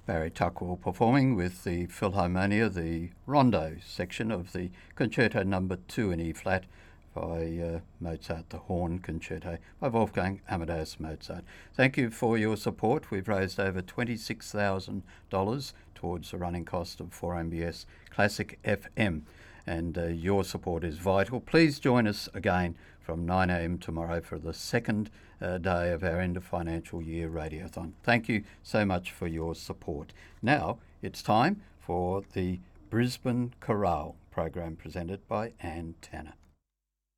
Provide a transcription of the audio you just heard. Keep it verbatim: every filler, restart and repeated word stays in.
Barry Tuckwell performing with the Philharmonia, the Rondo section of the Concerto Number Two in E flat by uh, Mozart, the Horn Concerto by Wolfgang Amadeus Mozart. Thank you for your support. We've raised over twenty-six thousand dollars towards the running cost of four M B S Classic F M, and uh, your support is vital. Please join us again from nine a m tomorrow for the second uh, day of our end of financial year radiothon. Thank you so much for your support. Now it's time for the Brisbane Chorale program presented by Ann Tanner.